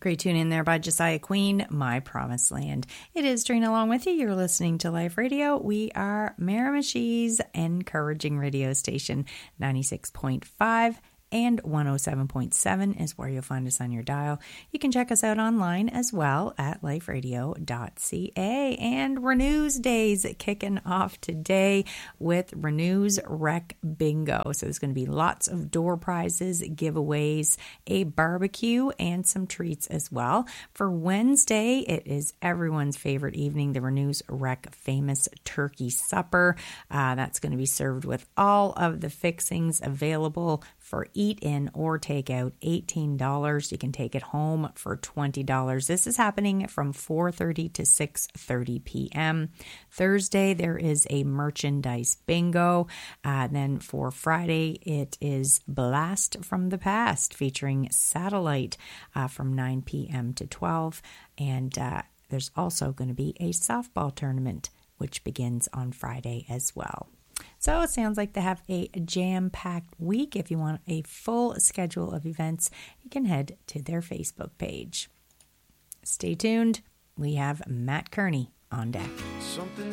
Great tune in there by Josiah Queen, My Promised Land. It is Trina along with you. You're listening to Life Radio. We are Miramichi's encouraging radio station, 96.5 and 107.7 is where you'll find us on your dial. You can check us out online as well at liferadio.ca. And Renews Days kicking off today with Renews Rec Bingo. So there's going to be lots of door prizes, giveaways, a barbecue, and some treats as well. For Wednesday, it is everyone's favorite evening, the Renews Rec Famous Turkey Supper. That's going to be served with all of the fixings available for eat-in or take-out, $18. You can take it home for $20. This is happening from 4:30 to 6:30 p.m. Thursday, there is a merchandise bingo. Then for Friday, it is Blast from the Past featuring Satellite from 9 p.m. to 12. And there's also going to be a softball tournament, which begins on Friday as well. So it sounds like they have a jam-packed week. If you want a full schedule of events, you can head to their Facebook page. Stay tuned. We have Matt Kearney on deck. Something